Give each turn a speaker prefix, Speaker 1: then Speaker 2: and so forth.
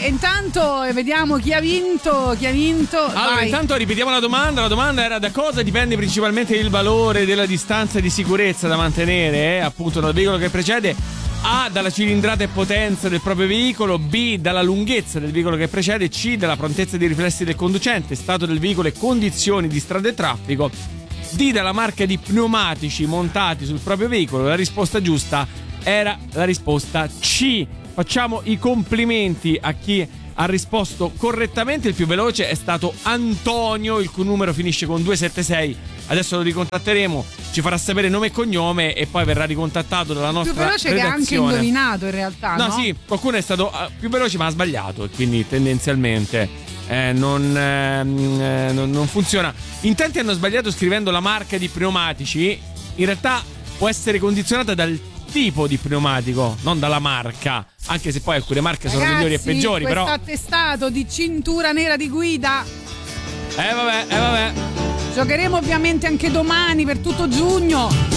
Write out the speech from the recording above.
Speaker 1: intanto vediamo chi ha vinto.
Speaker 2: Allora,
Speaker 1: Vai.
Speaker 2: intanto ripetiamo la domanda. La domanda era: da cosa dipende principalmente il valore della distanza di sicurezza da mantenere, appunto, dal veicolo che precede? A, dalla cilindrata e potenza del proprio veicolo. B, dalla lunghezza del veicolo che precede. C, dalla prontezza dei riflessi del conducente, stato del veicolo e condizioni di strada e traffico. D, dalla marca di pneumatici montati sul proprio veicolo. La risposta giusta era la risposta C. Facciamo i complimenti a chi ha risposto correttamente. Il più veloce è stato Antonio, il cui numero finisce con 276. Adesso lo ricontatteremo, ci farà sapere nome e cognome e poi verrà ricontattato dalla nostra
Speaker 1: redazione. Più veloce
Speaker 2: redazione.
Speaker 1: che ha anche indovinato in realtà, no?
Speaker 2: No, sì, qualcuno è stato più veloce ma ha sbagliato e quindi tendenzialmente non funziona. In tanti hanno sbagliato scrivendo la marca di pneumatici. In realtà può essere condizionata dal tipo di pneumatico, non dalla marca, anche se poi alcune marche sono migliori e peggiori,
Speaker 1: questo
Speaker 2: però
Speaker 1: attestato di cintura nera di guida
Speaker 2: vabbè.
Speaker 1: giocheremo ovviamente anche domani per tutto giugno.